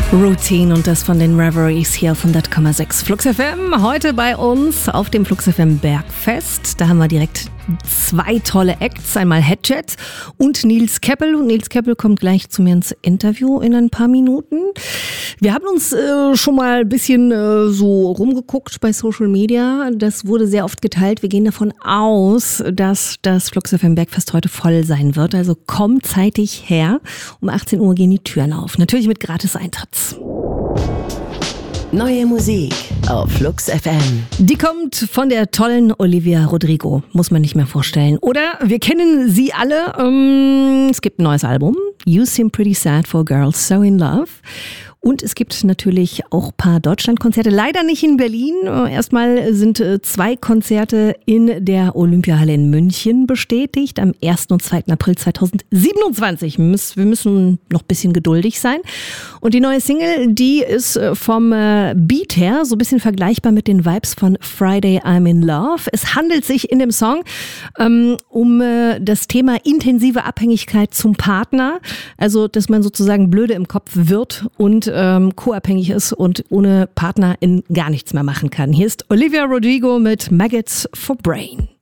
Routine und das von den Reveries hier auf 100,6 Flux FM. Heute bei uns auf dem Flux FM Bergfest. Da haben wir direkt zwei tolle Acts. Einmal Headjet und Nils Keppel. Und Nils Keppel kommt gleich zu mir ins Interview in ein paar Minuten. Wir haben uns schon mal ein bisschen so rumgeguckt bei Social Media. Das wurde sehr oft geteilt. Wir gehen davon aus, dass das Flux FM Bergfest heute voll sein wird. Also kommt zeitig her. Um 18 Uhr gehen die Türen auf. Natürlich mit Gratis-Eintritts. Neue Musik auf Flux FM. Die kommt von der tollen Olivia Rodrigo, muss man nicht mehr vorstellen. Oder wir kennen sie alle. Es gibt ein neues Album, You Seem Pretty Sad for Girls So in Love. Und es gibt natürlich auch ein paar Deutschlandkonzerte, leider nicht in Berlin. Erstmal sind 2 Konzerte in der Olympiahalle in München bestätigt, am 1. und 2. April 2027. Wir müssen noch ein bisschen geduldig sein. Und die neue Single, die ist vom Beat her so ein bisschen vergleichbar mit den Vibes von Friday I'm in Love. Es handelt sich in dem Song um das Thema intensive Abhängigkeit zum Partner. Also, dass man sozusagen blöde im Kopf wird und co-abhängig ist und ohne Partner in gar nichts mehr machen kann. Hier ist Olivia Rodrigo mit Maggots for Brain.